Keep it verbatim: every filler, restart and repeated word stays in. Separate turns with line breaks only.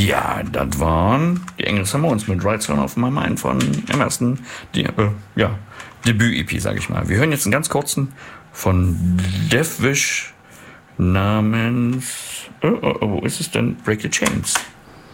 Ja, das waren die Engel Samoans mit Right Turn of My Mind von dem ersten die, äh, ja, Debüt-E P, sag ich mal. Wir hören jetzt einen ganz kurzen von Deathwish namens... Oh, oh, oh, wo ist es denn? Break the Chains.